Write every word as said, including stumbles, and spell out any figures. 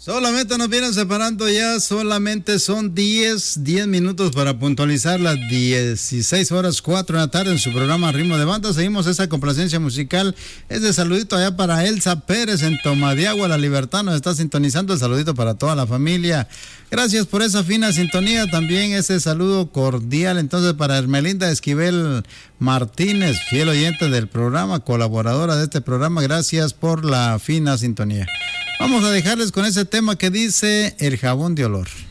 Solamente nos vienen separando ya, solamente son diez, diez minutos para puntualizar las dieciséis horas cuatro de la tarde en su programa Ritmo de Banda. Seguimos esa complacencia musical. Ese saludito allá para Elsa Pérez en Tomadiagua, La Libertad, nos está sintonizando. El saludito para toda la familia. Gracias por esa fina sintonía. También ese saludo cordial entonces para Hermelinda Esquivel Martínez, fiel oyente del programa, colaboradora de este programa. Gracias por la fina sintonía. Vamos a dejarles con ese tema que dice El jabón de olor.